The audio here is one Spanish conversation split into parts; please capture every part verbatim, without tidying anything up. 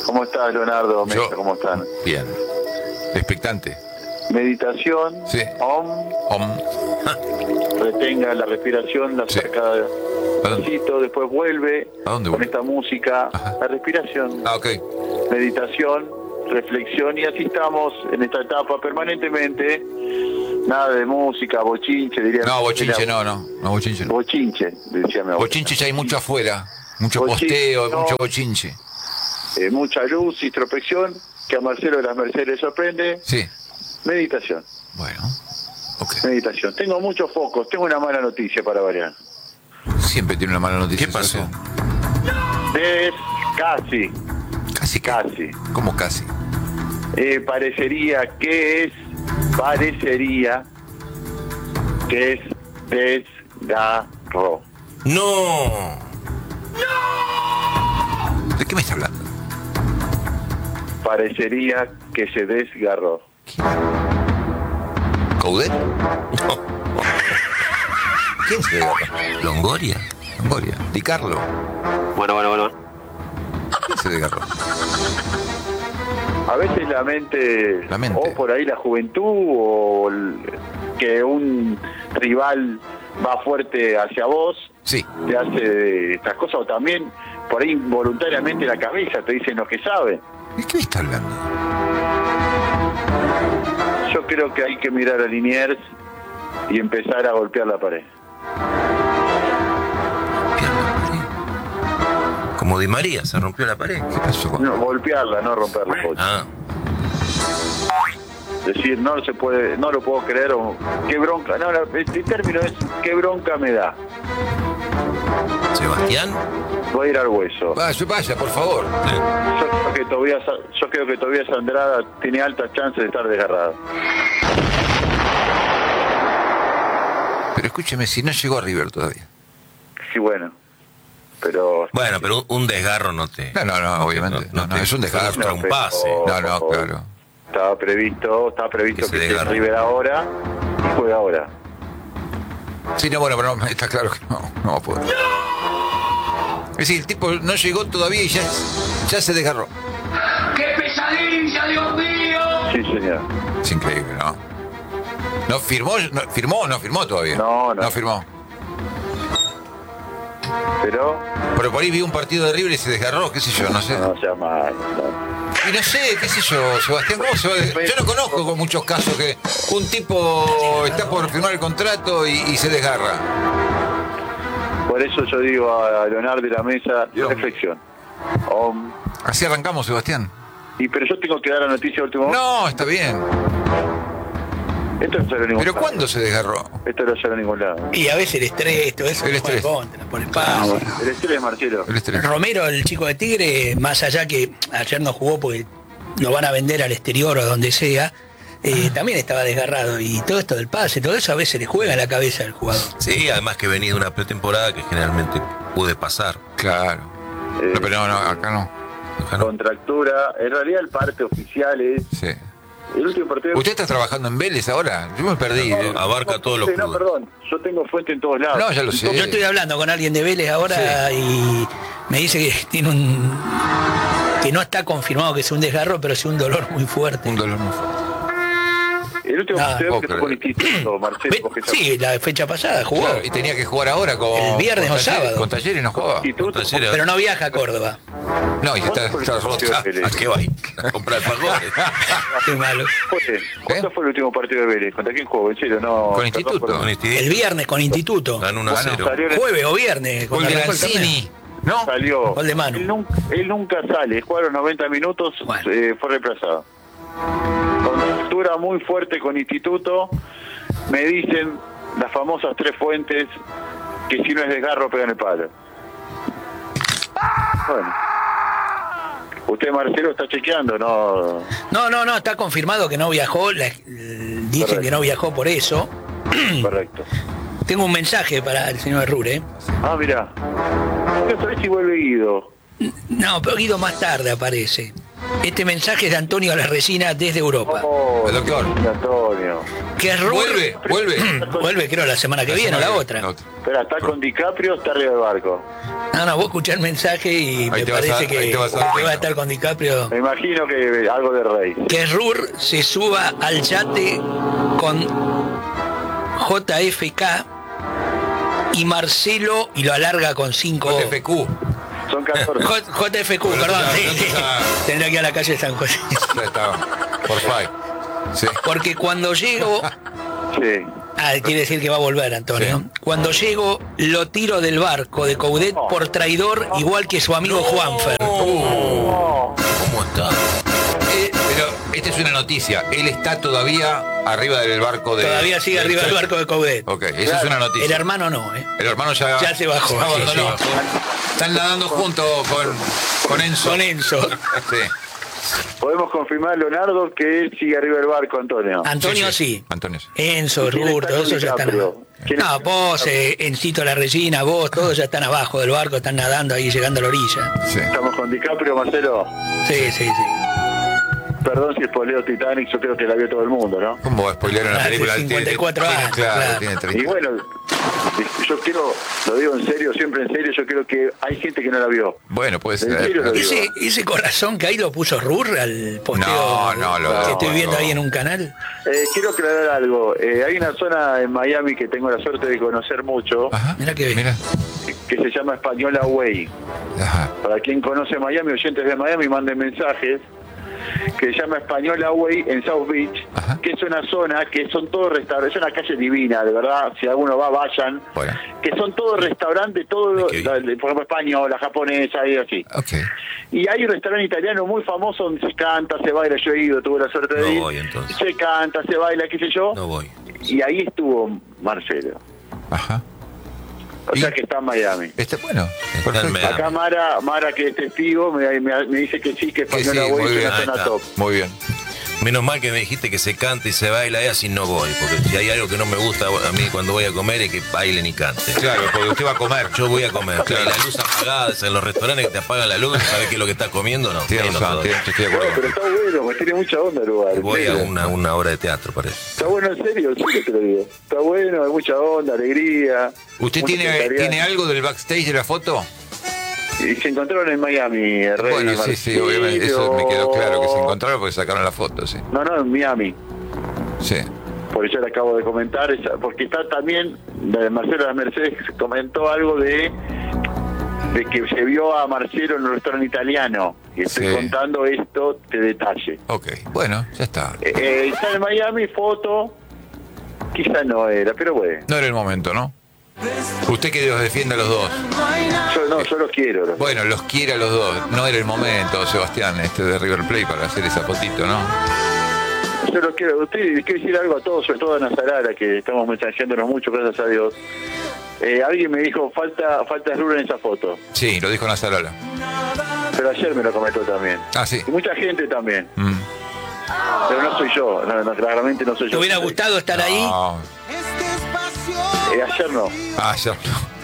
¿Cómo estás, Leonardo? Yo, ¿Cómo están? Bien. Expectante. Meditación. Sí. Om. Om. Retenga la respiración, la Sí. saca ¿A dónde? despacito, después vuelve ¿A dónde con vuelve? esta música. Ajá. La respiración, Ah, ok. meditación, reflexión, y así estamos en esta etapa permanentemente. Nada de música, bochinche, diría. No, bochinche Era- no, no. No, bochinche no. Bochinche, decía mi abuela. Bochinche ya hay mucho afuera. Mucho Bochinche, posteo, no. mucho bochinche. Eh, mucha luz, introspección, que a Marcelo de las Mercedes le sorprende. Sí. Meditación, Bueno. Ok. meditación. Tengo muchos focos, tengo una mala noticia para variar. Siempre tiene una mala noticia. ¿Qué pasó? Es casi, Casi que- casi. ¿Cómo casi? Eh, parecería que es, parecería que es desgarro. ¡No! ¿De qué me está hablando? Parecería que se desgarró. ¿Coudet? ¿Quién se desgarró? ¿Longoria? Longoria. Di Carlo. Bueno, bueno, bueno. ¿Quién se desgarró? A veces la mente, La mente. o por ahí la juventud, o el- que un rival va fuerte hacia vos, Sí. te hace estas cosas, o también por ahí involuntariamente la cabeza te dicen lo que sabe. ¿De qué me está hablando? Yo creo que hay que mirar a Liniers y empezar a golpear la pared. Como Di María, se rompió la pared. ¿Qué pasó? con- No, golpearla, no romperla. Ah, Decir, no se puede, no lo puedo creer, o qué bronca. No, no, este término es qué bronca me da. Sebastián. Voy a ir al hueso. Vaya, vaya, por favor. Eh, Yo creo que Tobías, yo creo que Tobías Andrada tiene altas chances de estar desgarrado. Pero escúcheme, si no llegó a River todavía. Sí, bueno. Pero Bueno, pero un desgarro no te... No, no, no, obviamente. No, no, te es un desgarro. frustra un pero- pase. No, no, claro. estaba previsto, estaba previsto Que se que, esté en desgarre. River ahora y juega ahora. Sí, no, bueno, pero no, está claro que no, no va a poder. Es decir, el tipo no llegó todavía y ya, ya se desgarró. ¡Qué pesadilla, Dios mío! Sí, señor. Es increíble, ¿no? ¿No firmó? No, ¿Firmó o no firmó todavía? No, no. No firmó. Pero Pero por ahí vi un partido de River y se desgarró, qué sé yo, no sé. no sea mal. no. Y no sé, qué sé yo, Sebastián, ¿cómo se va a des- Yo no conozco con muchos casos que un tipo está por firmar el contrato y, y se desgarra. Por eso yo digo a Leonardo de la Mesa, Dios. reflexión. Om. Así arrancamos, Sebastián. Y pero yo tengo que dar la noticia de último momento. No, está bien. Esto no sale a ningún ¿Pero lado. cuándo se desgarró? Esto no sale a ningún lado. Y a veces el estrés, todo eso, El juega estrés. contra, por el pase. El estrés, Marcelo. El estrés. Romero, el chico de Tigre, más allá que ayer no jugó porque lo van a vender al exterior o a donde sea, eh, también estaba desgarrado. Y todo esto del pase, todo eso a veces le juega en la cabeza al jugador. Sí, además que venía de una pretemporada que generalmente puede pasar. Claro. Eh, No, pero no, no, acá no. Ojalá no. Contractura. En realidad el parte oficial es Sí. el último partido. ¿Usted está trabajando en Vélez ahora? Yo me perdí. No, abarca todos los Sí, no, clubes. perdón. Yo tengo fuente en todos lados. No, ya lo sé. Yo estoy hablando con alguien de Vélez ahora y me dice que tiene un... que no está confirmado que sea un desgarro, pero sí un dolor muy fuerte. Un dolor muy fuerte. El último No, partido que puedo tuvo el instituto, Marcelo. Ve- porque Sí, la fecha pasada jugó. Claro, y tenía que jugar ahora con. El viernes con o Talleres, sábado. Con Talleres y no jugaba. Instituto, Talleres. Pero no viaja a Córdoba. No, y está, ¿Cuándo fue el está último roto. partido de ¿A Vélez? qué va a ir? A comprar alfajores. Qué malo. ¿Fue? ¿Cuándo fue el último partido de Vélez? ¿Contra quién jugó? En serio, no. Con perdón Instituto. por- Con Instituto. El viernes con Instituto. Ganó uno a Bueno, cero. Salió en el- Jueves o viernes. Gol cuando de arrancó el torneo. Lanzini. ¿No? Salió. Gol de Manu. Él nunca, él nunca sale. Jugaron noventa minutos, Bueno. eh, fue reemplazado. Contractura muy fuerte con Instituto. Me dicen las famosas tres fuentes que si no es desgarro pegan el palo. Bueno. Usted, Marcelo, está chequeando, ¿no? No, no, no, está confirmado que no viajó. la- eh, dicen Correcto. que no viajó por eso. Correcto. Tengo un mensaje para el señor Rure. ¿eh? Ah, mirá. No sabés si vuelve Guido. No, pero Guido más tarde aparece. Este mensaje es de Antonio La Resina desde Europa. Oh, El doctor. Antonio. que es Ruhr. Vuelve, vuelve. Vuelve, creo, la semana que viene o la otra. La otra. Espera, ¿está con DiCaprio o está arriba del barco? No, no, vos escuchás el mensaje y Ahí me te vas parece a- que, ahí te vas a dar que va a cuenta. estar con DiCaprio. Me imagino que algo de Rey. Que Ruhr se suba al yate con J F K y Marcelo y lo alarga con cinco. J F Q. Son catorce. J- JFQ, Bueno, perdón. ya, sí, ya, sí. ya. Tendrá que ir a la calle San José. Ya estaba. Por five. Sí. Porque cuando llego. Sí. Ah, quiere decir que va a volver, Antonio. Sí. Cuando llego, lo tiro del barco de Coudet por traidor, igual que su amigo Juanfer. Oh, ¿Cómo está? Eh, pero esta es una noticia. Él está todavía arriba del barco de. Todavía sigue del arriba del Chelsea. barco de Coudet. Ok, esa es una noticia. El hermano no, ¿eh? El hermano ya, Ya se bajó, ya sí, abandonó. sí. Están nadando juntos con, con Enzo. Con Enzo. Sí. podemos confirmar, Leonardo, que él sigue arriba del barco, Antonio. Antonio Sí, sí. sí. Antonio sí. Enzo, ¿Quién Ruhr, está todos con esos ya están. DiCaprio? ¿Quién No, está? vos, eh, Encito la Regina, vos, todos ya están abajo del barco, están nadando ahí, llegando a la orilla. Sí. Estamos con DiCaprio, Marcelo. Sí, sí, sí. Perdón si spoileo Titanic, yo creo que la vio todo el mundo, ¿no? ¿Cómo va a spoilear una Hace película? cincuenta y Tiene- cuatro tiene- años, Claro, claro. tiene Y treinta. bueno, yo quiero, lo digo en serio, siempre en serio, yo creo que hay gente que no la vio. Bueno, puede ¿En ser. serio lo digo? Ese, ese corazón que ahí lo puso Ruhr al posteo No, no, lo- que estoy no, viendo no. ahí en un canal. Eh, quiero aclarar algo. Eh, hay una zona en Miami que tengo la suerte de conocer mucho, Ajá. Mirá que bien. Mira. que se llama Española Way. Ajá. Para quien conoce Miami, oyentes de Miami, manden mensajes, que se llama Española Way en South Beach, Ajá. que es una zona que son todos restaurantes, es una calle divina, de verdad, si alguno va, vayan, Bueno. que son todos restaurantes, todo, Qué bien. la- por ejemplo, española, japonesa y así. Ok. Y hay un restaurante italiano muy famoso donde se canta, se baila, yo he ido, tuve la suerte de No ir, voy, entonces. se canta, se baila, qué sé yo, No voy. y ahí estuvo Marcelo. Ajá. O ¿Y? sea que está en Miami. Este, bueno, en perfecto. Miami. Acá Mara, Mara que es testigo, me, me- me dice que sí, que Que sí, Española Way muy es bien. una Ahí zona está. top. Muy bien. Menos mal que me dijiste que se canta y se baila, y así no voy, porque si hay algo que no me gusta a mí cuando voy a comer es que bailen y canten. Claro, porque usted va a comer. Yo voy a comer, claro, la luz apagada, en los restaurantes que te apagan la luz, ¿sabes qué es lo que estás comiendo? No, Tiene menos razón, todavía. tiene- estoy de No, acuerdo. pero está bueno, me tiene mucha onda el lugar. en Voy a serio. una, una obra de teatro, parece. Está bueno, en serio, en serio te lo digo. Está bueno, hay mucha onda, alegría. ¿Usted mucho tiene, vegetariano. tiene algo del backstage de la foto? Y se encontraron en Miami, el Rey Bueno, sí, sí, obviamente. Eso me quedó claro que se encontraron porque sacaron la foto, sí. No, no, en Miami. Sí. Por eso le acabo de comentar, esa- porque está también, de Marcelo de las Mercedes comentó algo de de que se vio a Marcelo en un restaurante italiano. Y estoy Sí. contando esto de detalle. Ok. Bueno, ya está. Eh, eh, está en Miami, foto, quizá no era, pero bueno. No era el momento, ¿no? Usted que los defiende a los dos. Yo no, yo lo quiero. lo- Bueno, los quiere a los dos. No era el momento, Sebastián, este de River Plate para hacer esa fotito, ¿no? Yo lo quiero. Usted quiere decir algo a todos, sobre todo a Nazarara, que estamos mensajeándonos mucho, gracias a Dios. Eh, alguien me dijo, falta falta Ruhr en esa foto. Sí, lo dijo Nazarola. Pero ayer me lo comentó también. Ah, sí. Y mucha gente también. Mm. Pero no soy yo, no, no, claramente no soy ¿Te yo. hubiera gustado estar ahí? No. Eh, ayer no. Ah, ya no.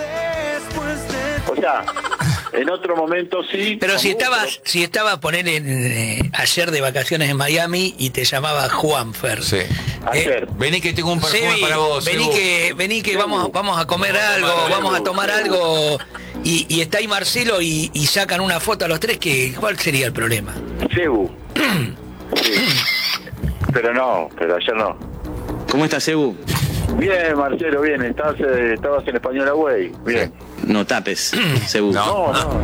O sea, en otro momento sí. Pero si como- estabas, si estabas poner en, eh, ayer de vacaciones en Miami y te llamaba Juanfer. Sí. Ayer. Vení que tengo un perfume Sebi, para vos. vení Sebu. que, vení que vamos, vamos a comer algo, vamos a tomar algo. Y, y está ahí Marcelo y, y sacan una foto a los tres, que ¿cuál sería el problema? Cebu. Sí. Pero no, pero ayer no. ¿Cómo estás, Ebu? Bien, Marcelo, bien. Estabas, eh, estabas en Española Way. Bien. No tapes, Cebu. No. No, no.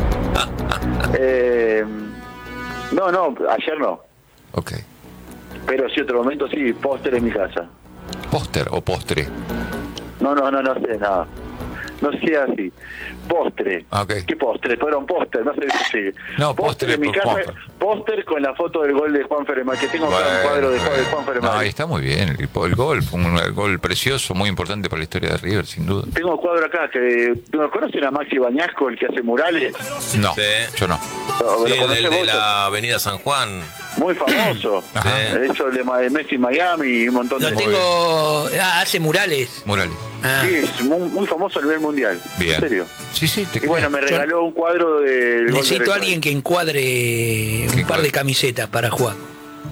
Eh, no, no, ayer no. Ok. Pero sí, otro momento sí, póster en mi casa. ¿Póster o postre? No, no, no, no sé nada. No sé así. Postre. Ah, ok. ¿Qué postre? Fuera un póster, no sé si. No, póster postre en mi por casa. Juanfer. Póster con la foto del gol de Juan Feremar, que tengo acá un Bueno, cuadro de, de bueno. Juan No, Feremar. ahí está muy bien. El, el gol fue un gol precioso, muy importante para la historia de River, sin duda. Tengo un cuadro acá que. ¿No conocen a Maxi Bañasco, el que hace murales? No, Sí. yo no. ¿Lo Sí, el, conocés el de vos? la avenida San Juan. Muy famoso. Ajá. Eh, Eso de, Ma- de Messi Miami y un montón Lo de. tengo. Ah, hace murales. Morales. Ah. Sí, es muy, muy famoso a nivel mundial. Bien. En serio. Sí, sí, te Y bueno, me Yo- regaló un cuadro de. Necesito a alguien que encuadre un ¿Qué par cuadro? de camisetas para Juan.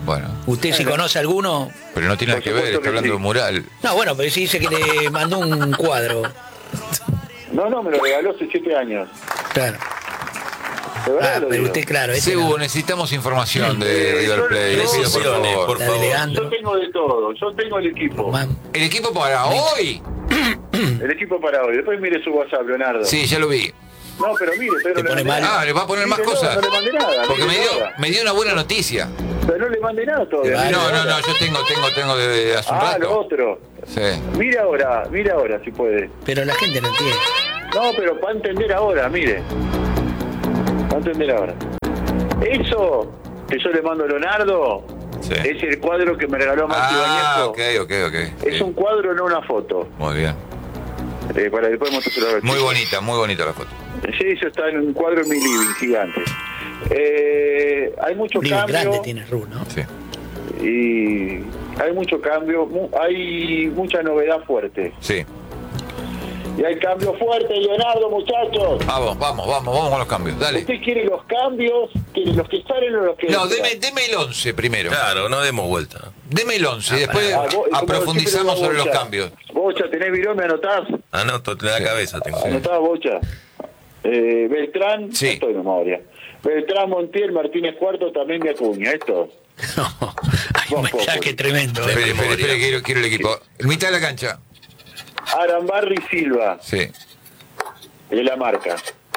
Bueno. ¿Usted si conoce alguno? Pero no tiene nada Por que ver, supuesto está que hablando sí. de mural. No, bueno, pero sí dice que le mandó un cuadro. No, no, me lo regaló hace siete años. Claro. De verdad Ah, lo pero digo. usted, claro, ese Sebu, no. necesitamos información de Eh, River yo- Plate. yo- Le pido, por Decisiones, favor. por Está favor. delegando. Yo tengo de todo, yo tengo el equipo. Man. ¿El equipo para hoy? El equipo para hoy. Después mire su WhatsApp, Leonardo. Sí, ya lo vi. No, pero mire, pero Te no pone le mandé mal. nada. Ah, le va a poner más Mire, no, cosas. No, le mandé nada. Porque no me le dio, mandé nada. me dio una buena noticia. Pero no le mandé nada todavía. Vale. Mire No, no, ahora. no, yo tengo, tengo, tengo de, de hace un Ah, lo rato. otro. Sí. Mire ahora, mire ahora si puede. Pero la gente no entiende. No, pero para entender ahora, mire. Para entender ahora. Eso que yo le mando a Leonardo Sí. es el cuadro que me regaló Marti Ah, Bañejo. ok, ok, ok. Es Sí. un cuadro, no una foto. Muy bien. Eh, para después mostrárselo a los Muy chicos. bonita, muy bonita la foto. Sí, eso está en un cuadro en mi living, gigante. Eh, hay mucho Un libro grande cambio tiene Ru, ¿no? Sí. y hay mucho cambio, mu- hay mucha novedad fuerte. Sí. Y hay cambio fuerte, Leonardo, muchachos. Vamos, vamos, vamos, vamos con los cambios. Dale. ¿Usted quiere los cambios? ¿Quiere los que salen o los que No, entran? deme, deme el once primero. Claro, no demos vuelta. Deme el once y después Ah, vos- como aprofundizamos siempre, sobre los Bocha. cambios. Bocha, ¿tenés virón? ¿Me anotás? Anoto en la cabeza tengo. ¿Anotás, Bocha? Eh, Beltrán, Sí. no estoy en memoria. Beltrán, Montiel, Martínez Cuarto, también de Acuña, esto. No, hay un Vos, vos, mensaje vos. tremendo. ¿eh? Espere, espere, memoria. espere, quiero, quiero el equipo. Mitad de la cancha. Arambarri Silva, Sí. de la marca.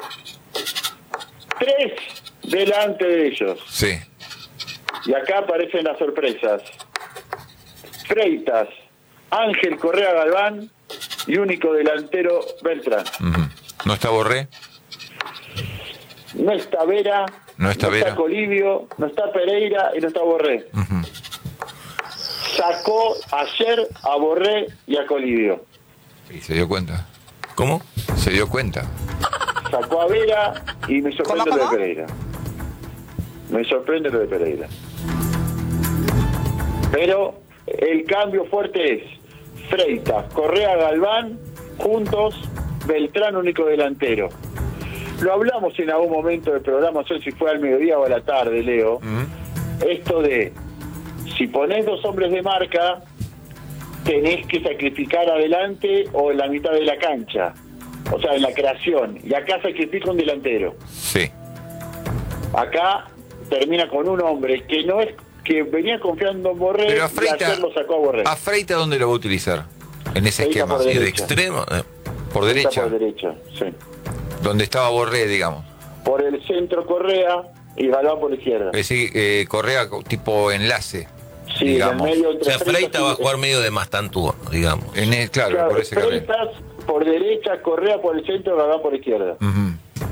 Tres delante de ellos. Sí. Y acá aparecen las sorpresas. Freitas, Ángel Correa Galván y único delantero Beltrán. Ujú. ¿No está Borré? No está Vera, No está Vera. Colivio, no está Pereira y no está Borré. Ujú. Sacó ayer a Borré y a Colivio. Y se dio cuenta. ¿Cómo? Se dio cuenta. Sacó a Vera y me sorprende ¿Cómo, lo cómo? de Pereira. Me sorprende lo de Pereira. Pero el cambio fuerte es Freitas, Correa Galván, juntos, Beltrán único delantero. Lo hablamos en algún momento del programa, no sé si fue al mediodía o a la tarde, Leo. Esto de, si ponés dos hombres de marca, tenés que sacrificar adelante o en la mitad de la cancha. O sea, en la creación. Y acá sacrifica un delantero. Sí. Acá termina con un hombre que no es que venía confiando en Borré Pero a y Freita, ayer lo sacó a Borré. ¿a Freita dónde lo va a utilizar? En ese Freita esquema. por ¿Y de derecha. extremo? Eh, Por Está derecha. por derecha, sí. Donde estaba Borré, digamos. Por el centro Correa y Galván por la izquierda. Es decir, eh, Correa tipo enlace. Sí, en el digamos. medio O entre sea, Freita y- va a jugar medio de Mastantuono, digamos. En el- claro, Claro, por ese carril. Freitas por derecha, Correa por el centro, Galván por la izquierda. Ujú.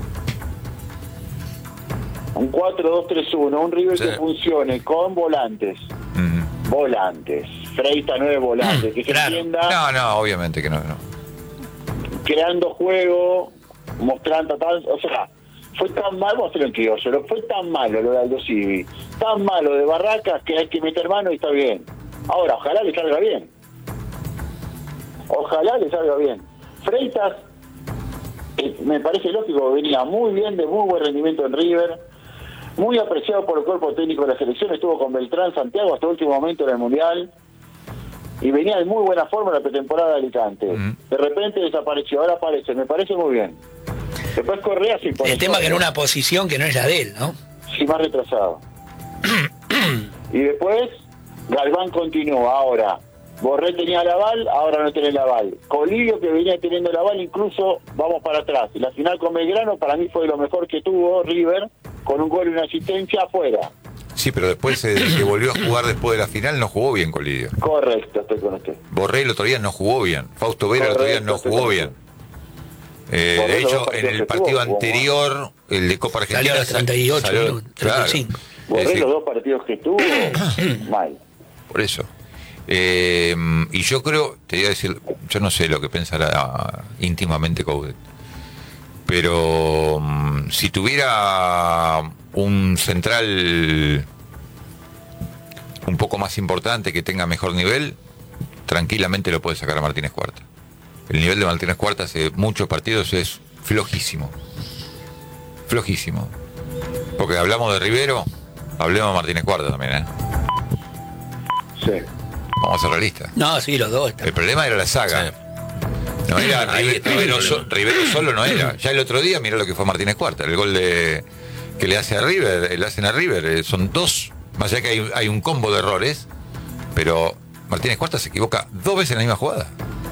Un cuatro dos tres uno, un River Sí. que funcione con volantes. Ujú. Volantes. Freita nueve volantes, que se Claro. entienda, No, no, obviamente que no. no. creando juego, mostrando tal, o sea, fue tan malo, vamos a hacerlo en criollo, lo- fue tan malo lo de Aldo Civi, tan malo de Barracas que hay que meter mano y está bien. Ahora, ojalá le salga bien. Ojalá le salga bien. Freitas, eh, me parece lógico, venía muy bien, de muy buen rendimiento en River, muy apreciado por el cuerpo técnico de la selección, estuvo con Beltrán Santiago hasta el último momento en el Mundial, y venía de muy buena forma en la pretemporada de Alicante. Ujú. De repente desapareció, ahora aparece, me parece muy bien. Después Correa sin El tema que en una posición que no es la de él, ¿no? sí, más retrasado. Y después Galván continúa. Ahora Borré tenía el aval, ahora no tiene el aval. Colillo, que venía teniendo el aval, incluso vamos para atrás. Y la final con Belgrano para mí fue lo mejor que tuvo River, con un gol y una asistencia afuera. Sí, pero después eh, que volvió a jugar después de la final no jugó bien con Lidio. Correcto, estoy con usted. Borré el otro día no jugó bien. Fausto Vera el otro día no Correcto, jugó estoy bien. con Eh, Borré de los hecho, dos en partidos el que partido tuvo, jugó anterior, el de Copa Argentina, Salió a los treinta y ocho salió- minutos, claro. treinta y cinco. Es Borré decir, los dos partidos que tuvo, mal. por eso. Eh, y yo creo, te voy a decir, yo no sé lo que pensará íntimamente Coudet, pero mm, si tuviera un central un poco más importante, que tenga mejor nivel, tranquilamente lo puede sacar a Martínez Cuarta. El nivel de Martínez Cuarta hace muchos partidos es flojísimo. Flojísimo. Porque hablamos de Rivero, hablemos de Martínez Cuarta también, ¿eh? Sí. Vamos a ser realistas. No, sí, los dos están. El problema era la saga. Sí. No era Ahí River- está el Rivero, problema. so- Rivero solo no era. Ya el otro día, mirá lo que fue Martínez Cuarta, el gol de que le hace a River, eh, le hacen a River, eh, son dos, más allá que hay, hay un combo de errores, pero Martínez Cuarta se equivoca dos veces en la misma jugada.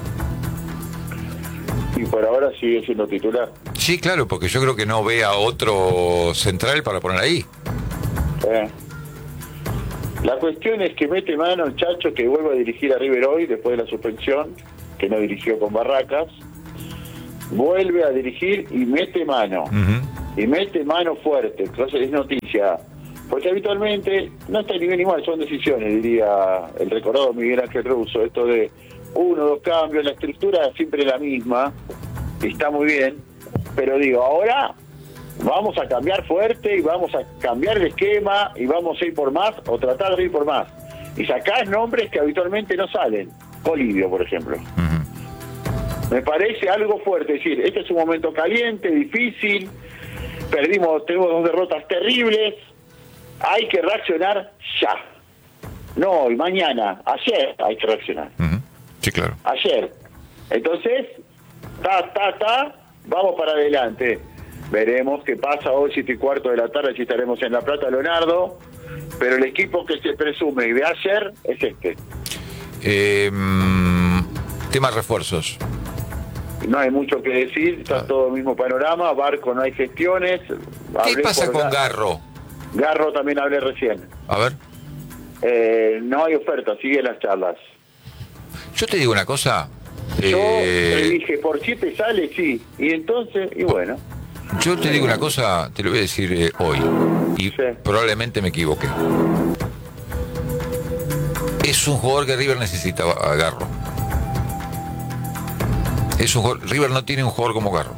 Y por ahora sigue siendo titular. Sí, claro, porque yo creo que no ve a otro central para poner ahí. Eh. La cuestión es que mete mano el Chacho, que vuelve a dirigir a River hoy después de la suspensión, que no dirigió con Barracas. Vuelve a dirigir y mete mano. Ujú. Y mete mano fuerte. Entonces es noticia. Porque habitualmente no está ni bien ni mal, son decisiones, diría el recordado Miguel Ángel Russo. Esto de uno, dos cambios, la estructura siempre es la misma. Y está muy bien. Pero digo, ahora vamos a cambiar fuerte y vamos a cambiar el esquema y vamos a ir por más o tratar de ir por más. Y sacás nombres que habitualmente no salen. Polibio, por ejemplo. Ujú. Me parece algo fuerte. Es decir, este es un momento caliente, difícil. Perdimos, tenemos dos derrotas terribles. Hay que reaccionar ya. No hoy, mañana, ayer hay que reaccionar. Ujú. Sí, claro. Ayer. Entonces, ta, ta, ta, vamos para adelante. Veremos qué pasa hoy, siete y cuarto de la tarde, si estaremos en La Plata, Leonardo. Pero el equipo que se presume de ayer es este. Eh, mm, temas refuerzos. No hay mucho que decir, está Ah. todo el mismo panorama. Barco, no hay gestiones. ¿Qué Hablé pasa por con Ga- Garro? Garro también hablé recién. A ver, Eh, no hay oferta, siguen las charlas. yo te digo una cosa. Yo eh, le dije, por siete sale, sí. Y entonces, y bueno. Yo te digo una cosa, te lo voy a decir eh, hoy, y Sí. probablemente me equivoqué. Es un jugador que River necesita a Garro. Es un jugador, River no tiene un jugador como Garro.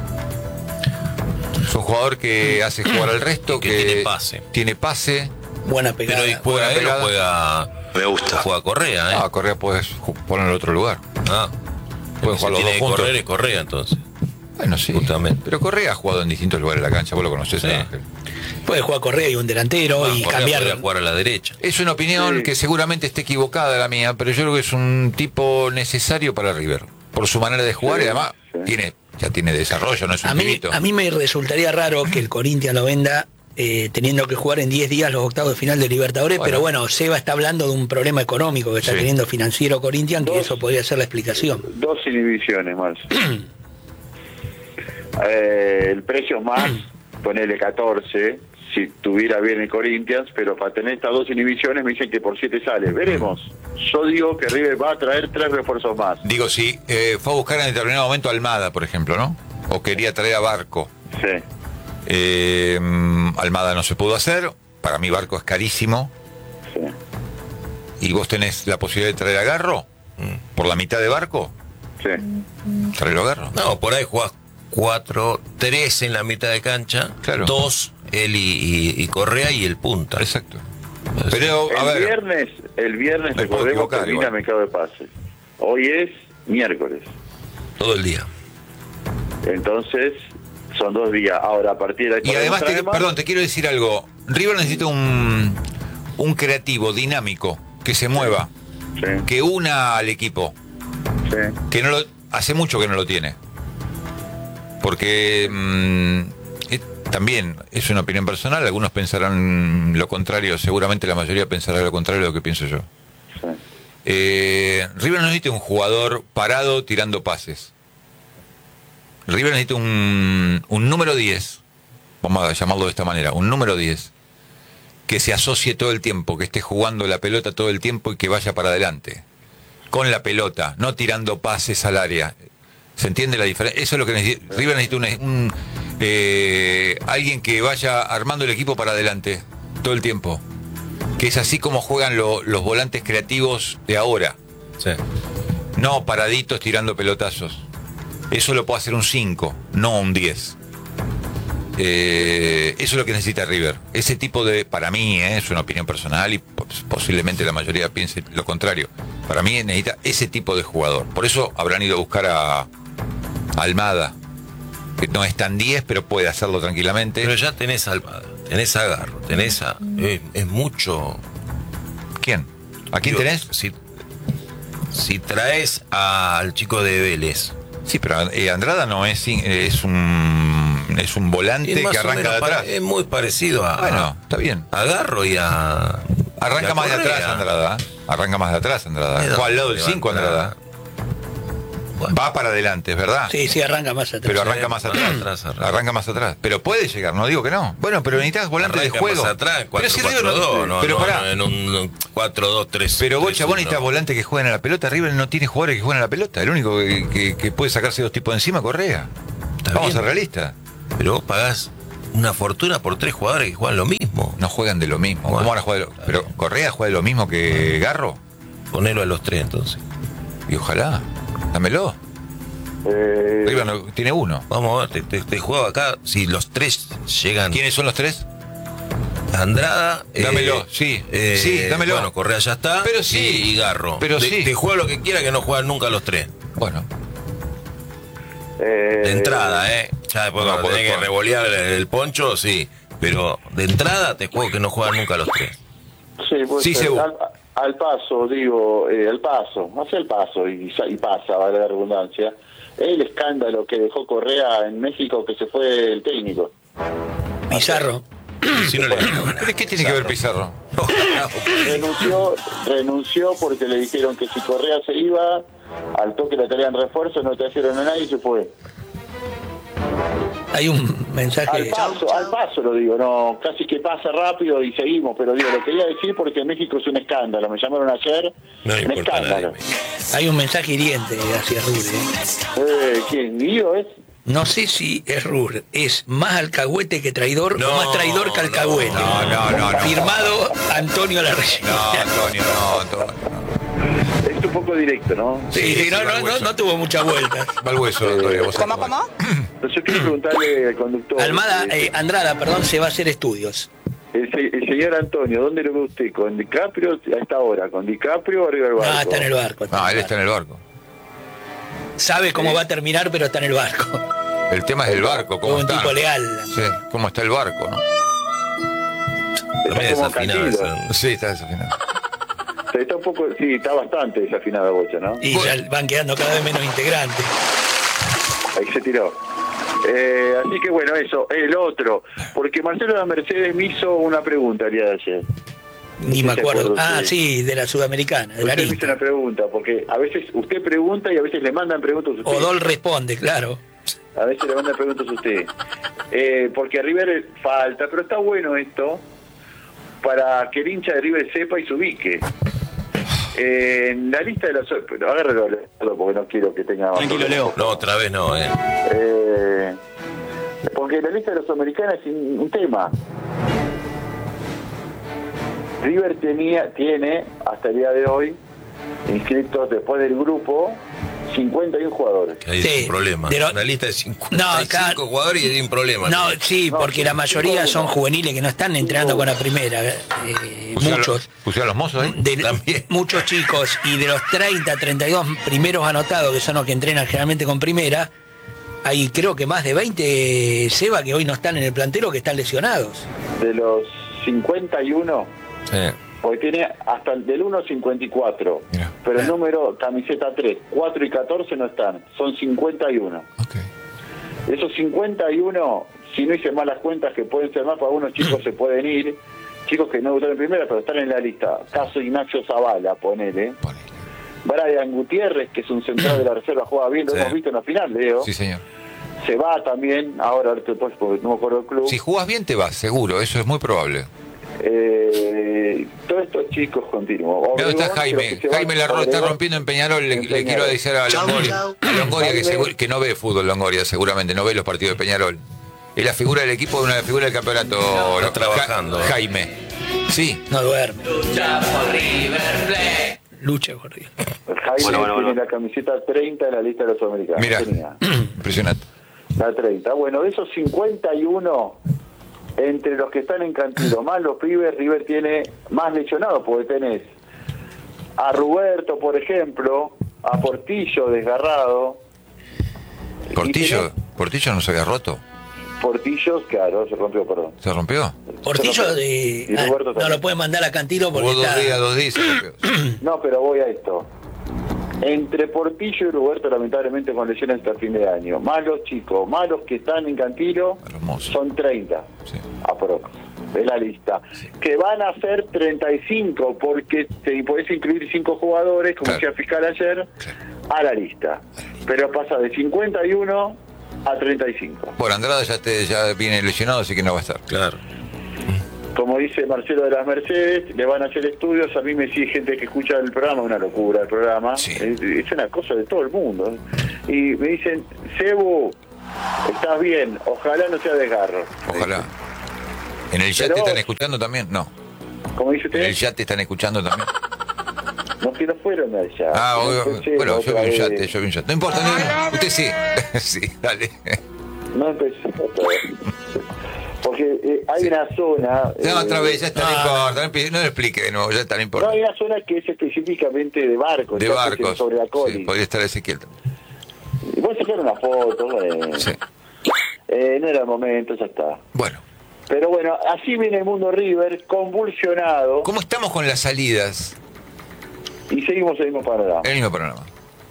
Es un jugador que hace jugar al resto, Que que, tiene pase. tiene pase. Buena pegada. Pero ahí juega él o pegada. juega. Me gusta. Juega Correa, ¿eh? Ah, Correa puedes ju- ponerlo en otro lugar. Ah. Pueden Si jugar los tiene dos que juntos. correr es Correa entonces. Bueno, sí. Justamente. Pero Correa ha jugado en distintos lugares de la cancha, vos lo conocés, Sí. Ángel. Puede jugar Correa y un delantero Ah, y Correa cambiar. podría jugar a la derecha. Es una opinión Sí. que seguramente esté equivocada la mía, pero yo creo que es un tipo necesario para River. Por su manera de jugar Sí, y además sí. tiene ya tiene desarrollo, no es un A mí, pibito. a mí me resultaría raro que el Corinthians lo venda eh, teniendo que jugar en diez días los octavos de final de Libertadores, Bueno. pero bueno, Seba está hablando de un problema económico que está Sí. teniendo financiero Corinthians, que Dos. eso podría ser la explicación. Dos inhibiciones más. eh, el precio es más, ponele catorce, si tuviera bien el Corinthians, pero para tener estas dos inhibiciones me dicen que por siete sale. Veremos. Yo digo que River va a traer tres refuerzos más. Digo, si eh, fue a buscar en determinado momento a Almada, por ejemplo, ¿no? O quería traer a Barco. Sí. Eh, mm, Almada no se pudo hacer. Para mí Barco es carísimo. Sí. Y vos tenés la posibilidad de traer a Garro por la mitad de Barco. Sí. Traerlo a Garro. No, por ahí jugás cuatro, tres en la mitad de cancha, Claro. dos, él y, y- y Correa y el punta. Exacto. Pero, a El ver, viernes, el viernes Me puedo recordemos que equivocar, termina igual. mercado de pases. Hoy es miércoles. Todo el día. Entonces, son dos días. Ahora, a partir de ahí y además, te, podemos traer perdón, más. te quiero decir algo. River necesita un, un creativo, dinámico, que se mueva, Sí, que una al equipo, sí. que no lo, hace mucho que no lo tiene. Porque mm, eh, también es una opinión personal, algunos pensarán lo contrario, seguramente la mayoría pensará lo contrario de lo que pienso yo. Sí. Eh, River no necesita un jugador parado tirando pases. River necesita un, un número diez, vamos a llamarlo de esta manera, un número diez, que se asocie todo el tiempo, que esté jugando la pelota todo el tiempo y que vaya para adelante, con la pelota, no tirando pases al área. ¿Se entiende la diferencia? Eso es lo que necesita. River necesita un, un, eh, alguien que vaya armando el equipo para adelante todo el tiempo, que es así como juegan lo- los volantes creativos de ahora. Sí. No paraditos tirando pelotazos. Eso lo puede hacer un cinco, no un diez. Eh, eso es lo que necesita River. Ese tipo de, para mí, eh, es una opinión personal y pos- posiblemente la mayoría piense lo contrario. Para mí necesita ese tipo de jugador. Por eso habrán ido a buscar a, a Almada, que no es tan diez, pero puede hacerlo tranquilamente. Pero ya tenés a Almada, tenés a Garro, tenés a. eh, es mucho. ¿Quién? ¿A quién Digo, tenés? Si, si traes al chico de Vélez. Sí, pero eh, Andrada no es, es un es un volante Es más que o arranca de menos atrás. pare- Es muy parecido a. Bueno, está bien. A Garro y a. Arranca y a más de Correa. atrás Andrada. Arranca más de atrás Andrada. Es Juega al lado del donde cinco levanta. Andrada. Bueno. Va para adelante, es verdad. Sí, sí, arranca más atrás. Pero arranca más Más atrás. atrás, arranca. Arranca más atrás. Pero puede llegar, no digo que no. Bueno, pero necesitas volante Arranca de juego. más atrás, pero si cuatro River cuatro no- dos, no, pero no, pará. no, en un cuatro dos tres. Pero Bocha, vos necesitas no. volantes que jueguen a la pelota. River no tiene jugadores que jueguen a la pelota. El único que, que- que puede sacarse dos tipos de encima, Correa. Está Vamos bien. a ser realistas. Pero vos pagás una fortuna por tres jugadores que juegan lo mismo. No juegan de lo mismo. Bueno. ¿Cómo van a jugar de lo- Pero Correa juega de lo mismo que Garro. Ponelo a los tres entonces. Y ojalá. Dámelo. Eh, River no, tiene uno. Vamos a ver, te, te- te juego acá. Si los tres llegan. ¿Quiénes son los tres? Andrada. Dámelo, sí, sí, dámelo. Bueno, Correa ya está. Pero sí, Y, y Garro. pero Te- sí. Te juego lo que quiera que no juegan nunca los tres. Bueno. eh, De entrada, ¿eh? Ya después No, cuando por tenés que favor. revolear el, el poncho, sí. Pero de entrada te juego que no juegan nunca los tres. Sí, pues, Sí, eh, Sebu. al, al paso, digo, eh, al paso, hace el paso y, sa- y pasa, vale la redundancia. El escándalo que dejó Correa en México, que se fue el técnico. Pizarro. Si no le ganaban. ¿Pero qué tiene que ver Pizarro? Renunció, renunció porque le dijeron que si Correa se iba, al toque le traían refuerzo, no trajeron a nadie y se fue. Hay un Al mensaje. paso, al paso lo digo, no, casi que pasa rápido y seguimos, pero digo, lo quería decir porque México es un escándalo, me llamaron ayer, No le un importa a nadie. escándalo. Hay un mensaje hiriente hacia Rur. ¿eh? Eh, ¿Quién? ¿Guido es? No sé si es Rur, es más alcahuete que traidor No, o más traidor que alcahuete. No, no, no, no. Firmado Antonio Larreyes. No, Antonio, no, Antonio. no. Es un poco directo, ¿no? Sí, sí, no, no, no, no tuvo muchas vueltas. Va al hueso, Antonio. vos ¿Cómo, sabés. cómo? Entonces yo quiero preguntarle al conductor. Almada, eh, eh, Andrada, perdón, se va a hacer estudios. el, se- el señor Antonio, ¿dónde lo ve usted? ¿Con DiCaprio a esta hora? ¿Con DiCaprio o arriba del barco? Ah, está en el barco. está No, en él el está en el barco. barco. Sabe cómo va a terminar, pero está en el barco. El tema es el barco, Es cómo un está. tipo leal. Sí, cómo está el barco, ¿no? También Está como desafinado. Cantillo. esa- Sí, está desafinado. Está un poco, sí, está bastante desafinada Bocha, ¿no? Y ya van quedando cada vez menos integrantes. Ahí se tiró. Eh, así que bueno, eso, el otro. Porque Marcelo de Mercedes me hizo una pregunta el día de ayer. Ni Sí, me se acuerdo. acuerda, Ah, sí. sí, de la Sudamericana, de la Usted me hizo lista. una pregunta, porque a veces usted pregunta y a veces le mandan preguntas a usted. Odol responde, claro. A veces le mandan preguntas a usted. Eh, porque a River falta, pero está bueno esto para que el hincha de River sepa y se ubique. Eh, en la lista de los... Pero agárralo, Leonardo, porque no quiero que tenga... Tranquilo, Leo. No, otra vez no, eh. Eh, porque la lista de los americanos es un, un tema. River tenía, tiene, hasta el día de hoy, inscritos después del grupo, cincuenta y uno jugadores. Que hay Sí, un problema. pero- Una lista de cincuenta y cinco No, claro. jugadores y hay un problema. No, sí, No, porque sí, la mayoría sí, son no. juveniles que no están entrenando con la primera. eh, ¿Pusieron muchos. los- ¿Pusieron los mozos ahí? De, También. muchos chicos y de los treinta, treinta y dos primeros anotados, que son los que entrenan generalmente con primera, hay creo que más de veinte, Seba, que hoy no están en el plantero, que están lesionados. De los cincuenta y uno, Sí. porque tiene hasta el del uno al cincuenta y cuatro, Mira. pero el número camiseta tres, cuatro y catorce no están, son cincuenta y uno. Ok. Esos cincuenta y uno, si no hice malas cuentas, que pueden ser más, para algunos chicos se pueden ir, chicos que no debutaron en primera, pero están en la lista. Caso Ignacio Zavala, ponele. Ponele. Brian Gutiérrez, que es un central de la reserva, juega bien, lo Sí. hemos visto en la final, Leo. Sí, señor. Se va también, ahora después, porque no me acuerdo el club. Si jugás bien te vas, seguro, eso es muy probable. Eh, todos estos chicos continúan. Mira, está Obregón, Jaime. creo que se va- Jaime Larro está Obregón- rompiendo en Peñarol. Le, en le quiero Peñarol. decir a Longoria, a Longoria que, Jaime. segu- que no ve fútbol, Longoria, seguramente, no ve los partidos de Peñarol. Es la figura del equipo, una figura del campeonato. Está Ja- trabajando. Jaime. Sí. No duerme. Lucha por River Plate. Lucha por River. Jaime Bueno, bueno, tiene bueno. la camiseta treinta en la lista de los americanos. Mira, Tenía impresionante. la treinta. Bueno, de esos cincuenta y uno, entre los que están en Cantilo, más los pibes, River tiene más lesionados, porque tenés a Ruberto, por ejemplo, a Portillo desgarrado. Y Portillo, tenés- Portillo no se había roto. Portillos, claro, se rompió, perdón. ¿Se rompió? Portillo de... Y ah, Roberto no también. lo pueden mandar a Cantilo porque Hubo dos está... días, dos días, se rompió. No, pero voy a esto. Entre Portillo y Roberto, lamentablemente, con lesiones hasta fin de año. Más los chicos, más los que están en Cantilo, A los mozos. son treinta. Sí. Aprox. De la lista. Que van a ser treinta y cinco, porque te podés incluir cinco jugadores, como Claro. decía fiscal ayer, a la lista. Pero pasa de cincuenta y uno a treinta y cinco. Bueno, Andrada ya, te, ya viene lesionado, así que no va a estar. Claro. Como dice Marcelo de las Mercedes, le van a hacer estudios. A mí me sigue gente que escucha el programa, una locura el programa. Sí. Es, es una cosa de todo el mundo. Y me dicen, Cebu, estás bien, ojalá no sea desgarro. Ojalá. ¿En el chat Pero- te están escuchando también? No. Como dice ¿En el usted, chat te están escuchando también? no que no fueron allá. Ah, No obvio, empecé bueno, yo otra vi un vez. chat, yo vi un chat. No importa, no, usted sí. Sí, dale. No empecé otra vez. Porque eh, hay una zona... No, eh, otra vez, ya está, no ah, importa. No, empie- no lo explique de nuevo, ya está, no No, importa. hay una zona que es específicamente de barcos. De ya barcos. sobre la Sí, coli. podría estar Ezequiel también. Y voy a sacar una foto, bueno. Sí. Eh, no era el momento, ya está. Bueno, Pero bueno, así viene el mundo River, convulsionado, ¿cómo estamos con las salidas? y seguimos el mismo panorama. El mismo programa.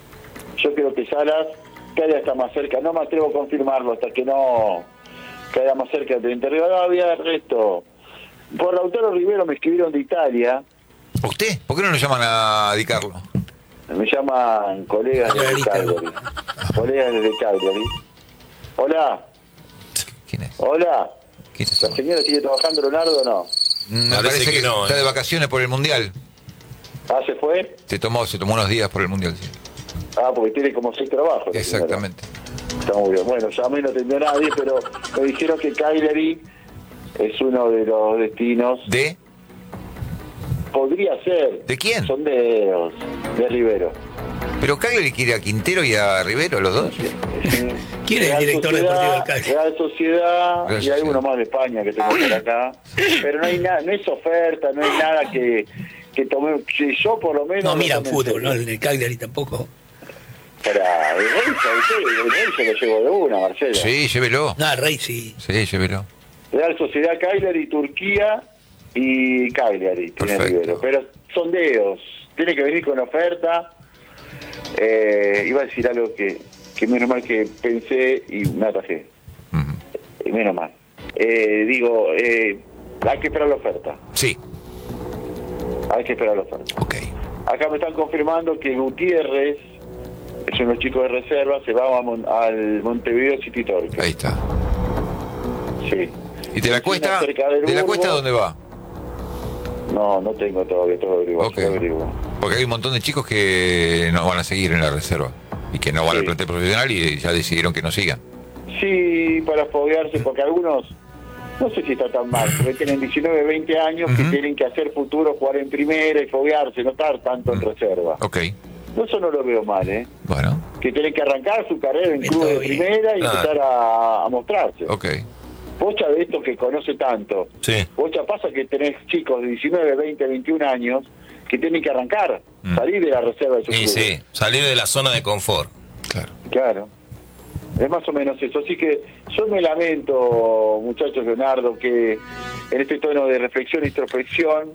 Yo creo que Salas cada vez está más cerca, no me atrevo a confirmarlo hasta que no caiga más cerca de Inter Rivadavia. El resto, por Lautaro Rivero me escribieron de Italia, ¿Usted? ¿Por qué no nos llaman a Di Carlo? me llaman colegas de Clarita. Cagliari, colegas de Cagliari. Hola, ¿Quién es? hola, ¿Quién es? ¿la señora sigue trabajando, Leonardo, o no? Me Parece parece que, que no, está eh. de vacaciones por el Mundial. Ah, ¿se fue? Se tomó, se tomó unos días por el Mundial, sí. Ah, porque tiene como seis trabajos. la señora. Exactamente. Está muy bien. Bueno, llamé y no atendió a nadie, pero me dijeron que Cagliari es uno de los destinos. ¿De? Podría ser. ¿De quién? Son de, de Rivero. ¿Pero Cagliari quiere a Quintero y a Rivero, los dos? ¿Quién es el Real director Sociedad, deportivo del Cagliari? Real Sociedad Real y hay Sociedad. uno más de España que tengo por acá. Pero no hay nada, no es oferta, no hay nada que, que tome. Que yo por lo menos. No lo miran tome en fútbol, ¿no? serio. El Cagliari tampoco. Para el Rey, el Rey se lo llevo de una, Marcelo. Sí, llévelo. No, el Rey sí. Sí, llévelo. Real Sociedad, Cagliari, Turquía y Cagliari tiene Perfecto. Rivero. Pero sondeos, tiene que venir con oferta. Eh, iba a decir algo que, que menos mal que pensé y me atajé. Ujú. Y menos mal. Eh, digo, eh, hay que esperar la oferta. Sí, Hay que esperar la oferta. ok. Acá me están confirmando que Gutiérrez, es uno de los chicos de reserva, se va a Mon- al Montevideo City Torque. Ahí está. Sí. ¿Y de la cuesta? Cerca del ¿De la Burgo. cuesta dónde va? No, no tengo todavía todo averiguado. Ok. todo averiguado. Porque hay un montón de chicos que no van a seguir en la reserva y que no van Sí. al plantel profesional y ya decidieron que no sigan. Sí, para foguearse, porque algunos, no sé si está tan mal, porque tienen diecinueve, veinte años que Ujú. tienen que hacer futuro, jugar en primera y foguearse, no estar tanto en reserva. Ok, Eso no lo veo mal, ¿eh? bueno, Que tienen que arrancar su carrera en Está club de bien. primera y Ah. empezar a, a mostrarse. ok. Bocha de esto que conoce tanto. Sí. Bocha pasa que tenés chicos de diecinueve, veinte, veintiún años que tienen que arrancar, Mm. salir de la reserva de su Sí, club. sí. Salir de la zona de confort. Claro. Claro. Es más o menos eso. Así que yo me lamento, muchachos, Leonardo, que en este tono de reflexión e introspección,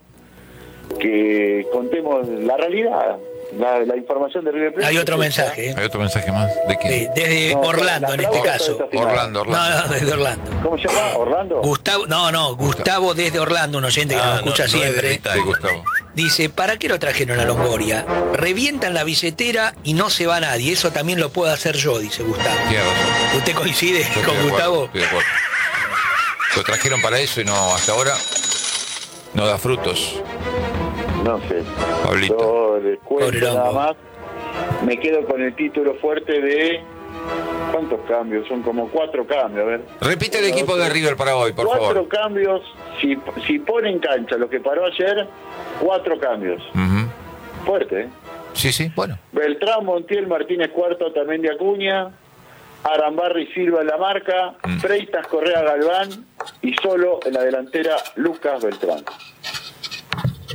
que contemos la realidad, la, la información de River Plate. Hay otro mensaje, ¿eh? ¿Hay otro mensaje más? ¿De qué? De- desde No, Orlando, la en este flauta caso. está afinada. Orlando, No, Orlando. no, desde Orlando. ¿Cómo se llama? ¿Orlando? Gustavo, no, no, Gustavo desde Orlando, un oyente que Ah, nos escucha no, no es de siempre. Italia. Sí, Gustavo. Dice, ¿para qué lo trajeron a Longoria? Revientan la billetera y no se va nadie. Eso también lo puedo hacer yo, dice Gustavo. Tiene razón. ¿Usted coincide Yo estoy con de acuerdo, Gustavo? estoy de acuerdo. Lo trajeron para eso y no, hasta ahora no da frutos. No sé. Pablito. Yo les Pobre cuento Longo. nada más. Me quedo con el título fuerte de... ¿Cuántos cambios? Son como cuatro cambios, a ver. Repite el equipo de River para hoy, por cuatro favor. cambios, si, si pone en cancha lo que paró ayer, cuatro cambios. Ujú. Fuerte, ¿eh? Sí, sí, bueno. Beltrán, Montiel, Martínez Cuarto, también de Acuña, Arambarri Silva en la marca, Mm. Freitas, Correa, Galván y solo en la delantera Lucas Beltrán.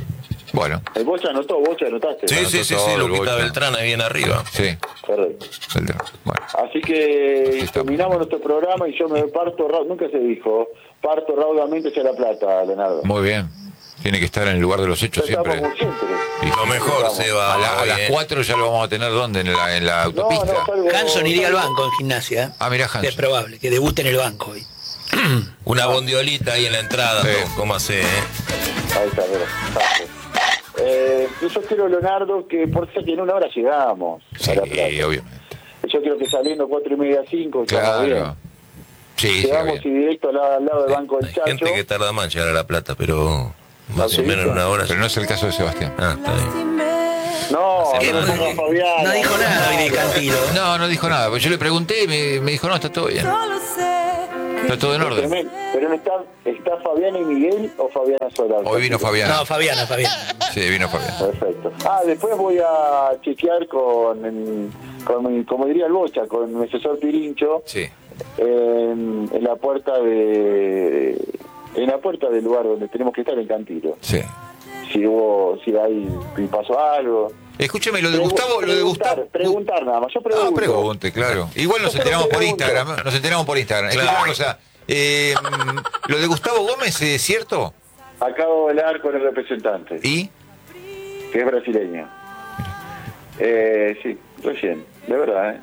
Bueno. El Bocha anotó, Bocha anotaste. Sí, sí, sí, sí, Luquita Beltrán ahí bien arriba. Sí. Correcto. Beltrán. Bueno. Así que Sí, está. terminamos nuestro programa y yo me parto, ra- nunca se dijo, parto raudamente hacia La Plata, Leonardo. Muy bien. Tiene que estar en el lugar de los hechos Ya estamos siempre. como siempre. Lo mejor, Seba. A, la- a hoy, las eh. cuatro ya lo vamos a tener, ¿dónde? En la, en la No, autopista. no, salgo, Hanson iría al salgo- banco en gimnasia. ¿eh? Ah, mirá, Hanson. Es probable que debute en el banco hoy. Una bondiolita ahí en la entrada, Sí. ¿no? ¿Cómo hace, eh? Ahí está, mira. Paso. Eh, yo quiero, Leonardo, que por eso que en una hora llegamos Sí, a La Plata. obviamente. Yo creo que saliendo cuatro y media, cinco, estamos bien. Claro. Sí, sí, Llegamos y bien. directo al lado, al lado del banco del Hay Chacho. gente que tarda más en llegar a La Plata, pero más ¿Ah, o menos en una hora. Pero no es el caso de Sebastián. Ah, está bien. No, Sí, no, no, no, no, Fabián. No dijo nada hoy de Cantilo. No, no dijo nada. Pues yo le pregunté y me, me dijo, no, está todo bien. Está todo en orden. Tremendo. Pero no está, ¿está Fabián y Miguel o Fabiana sola? Hoy vino Fabián. No, Fabiana, Fabiana. Sí, vino Fabián. Perfecto. Ah, después voy a chequear con, con mi- como diría el Bocha, con mi asesor Pirincho, Sí. en, en la puerta de en la puerta del lugar donde tenemos que estar en Cantilo. Sí. Si hubo, si hay, si pasó algo. Escúcheme, lo de Pregu- Gustavo, lo de preguntar, Gustavo. Preguntar nada más, yo pregunto. Ah, pregunte, claro. Igual nos Yo enteramos por pregunto. Instagram. Nos enteramos por Instagram. Claro. Escuchame una cosa. Eh, mm, lo de Gustavo Gómez, ¿es cierto? Acabo de hablar con el representante, ¿Y? que es brasileño. Eh, sí, recién, de verdad. ¿eh?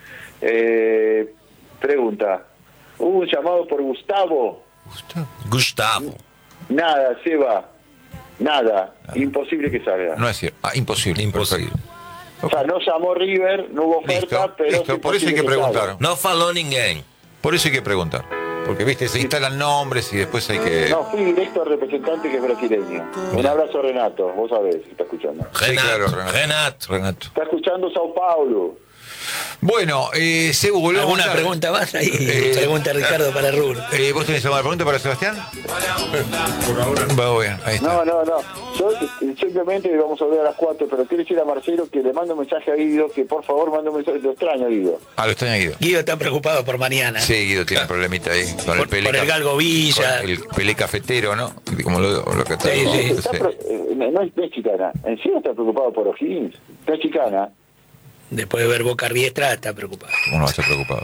Eh, pregunta, ¿hubo un llamado por Gustavo? Gustavo. Nada, Seba, nada, imposible que salga. No es cierto. Ah, imposible. Imposible. O sea, no llamó River, no hubo oferta, Listo, pero listo. es Por eso hay que imposible preguntar. salga. No faló ninguém. Por eso hay que preguntar. Porque, viste, se instalan nombres y después hay que... No, fui directo al representante que es brasileño. Un abrazo, Renato, vos sabés, si está escuchando. Sí, Renato, claro, Renato. Renato. Renato. Está escuchando Sao Paulo. Bueno, eh, Sebu, volvemos ¿Alguna a hablar. pregunta más? Ahí Eh, pregunta Ricardo para Rubén. Eh, ¿Vos tenés alguna pregunta para Sebastián? Por ahora. Bueno, bien, ahí está. No, no, no. Yo eh, simplemente vamos a volver a las cuatro, pero quiero decir a Marcelo que le mando un mensaje a Guido, que por favor mande un mensaje. Lo extraño, Guido. Ah, lo extraña Guido. Guido está preocupado por mañana. Sí, Guido tiene un problemita ahí. Con Por- el pelé por el caf- Galgo Villa. con el pelé cafetero, ¿no? Como lo, lo que está. Sí, sí. Está pro- eh, no, es, no es chicana. ¿En serio está preocupado por O'Higgins? No es chicana. Después de ver Boca Riestra está preocupado. ¿Cómo no va a estar preocupado?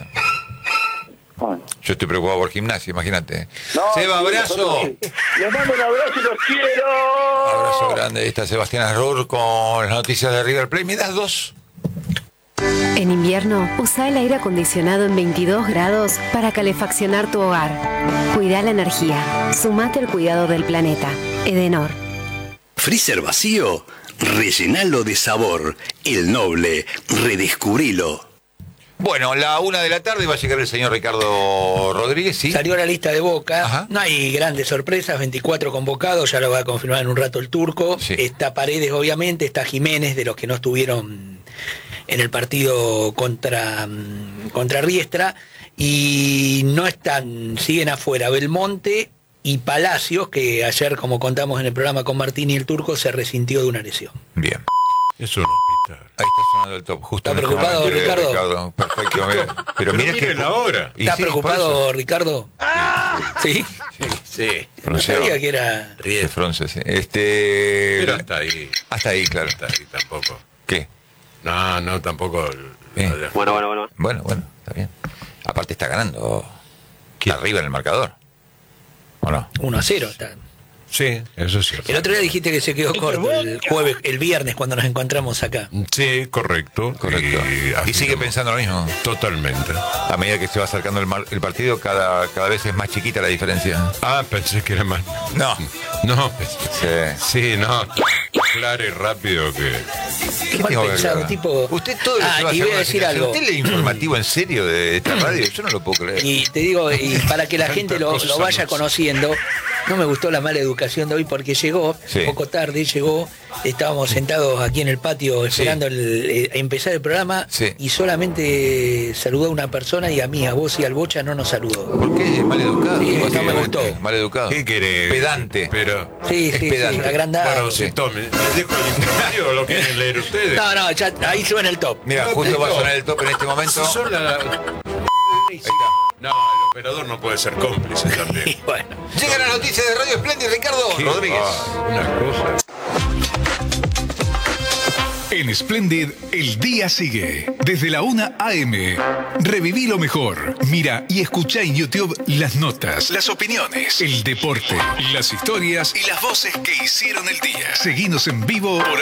Bueno. Yo estoy preocupado por gimnasia, imagínate. No, Seba, sí, abrazo. nosotros- Les mando un abrazo y los quiero. Abrazo grande. Ahí está Sebastián Arrur con las noticias de River Plate. ¿Me das dos? En invierno, usa el aire acondicionado en veintidós grados para calefaccionar tu hogar. Cuida la energía. Sumate al cuidado del planeta. Edenor. Freezer vacío, rellenalo de sabor. El Noble, redescubrilo. Bueno, la una de la tarde va a llegar el señor Ricardo Rodríguez, ¿sí? Salió la lista de Boca. Ajá. No hay grandes sorpresas, veinticuatro convocados, ya lo va a confirmar en un rato el turco. Sí. Está Paredes, obviamente, está Jiménez, de los que no estuvieron en el partido contra, mm, contra Riestra. Y no están, siguen afuera Belmonte y Palacios, que ayer, como contamos en el programa con Martín y el turco, se resintió de una lesión. Bien. Es un hospital. Ahí está sonando el top. Justo ¿Está en este preocupado, momento, eh, Ricardo? Perfecto. Mira. Pero, Pero mira miren que la hora. Y ¿Está sí, por preocupado, Ricardo? ¿Sí? Sí. No Pronunciado. sabía que era... eso. Se frunce, sí. Este. Pero hasta ahí. Hasta ahí, claro. Hasta ahí tampoco. ¿Qué? No, no, tampoco. Bien. lo de- Bueno, bueno, bueno. Bueno, bueno, está bien. Aparte está ganando. Está arriba en el marcador. ¿O no? uno a cero. Está. Sí, eso es cierto. El otro día dijiste que se quedó corto el jueves, el viernes cuando nos encontramos acá. Sí, correcto. Correcto. Y, así Y sigue no- pensando lo mismo. Totalmente. A medida que se va acercando el, mar- el partido, cada, cada vez es más chiquita la diferencia. Ah, pensé que era más. No. No. Sí. Sí, no. Claro y rápido que. Qué mal tengo que pensado, aclarar? tipo... Usted todo lo Ah, lleva y hacia voy a una decir situación. algo. ¿Usted lee informativo en serio de esta radio? Yo no lo puedo creer. Y te digo, y para que la Tantas gente lo, cosas lo vaya no sé. conociendo, no me gustó la mala educación de hoy porque llegó, Sí. poco tarde llegó, estábamos sentados aquí en el patio esperando el, eh, empezar el programa Sí. y solamente saludó a una persona y a mí, a vos y al Bocha no nos saludó. ¿Por qué? Mal educado. Sí, ¿Por no qué? me gustó. Mal educado. ¿Qué querés? Pedante. Pero. Sí, Es sí, sí, pedante. agrandado. Bueno, sí. si tome. ¿Les dejo el informativo o lo quieren leer ustedes? No, no, ya, ahí suena el top. Mira, No justo va a tengo. sonar el top en este momento. Si son la- Ahí está. No, el operador no puede ser cómplice también. Y bueno. Llega la noticia de Radio Splendid, Ricardo ¿Qué? Rodríguez. Ah, una cosa. En Splendid, el día sigue. Desde la una a eme. Reviví lo mejor. Mira y escucha en YouTube las notas, las opiniones, el deporte, las historias y las voces que hicieron el día. Seguinos en vivo por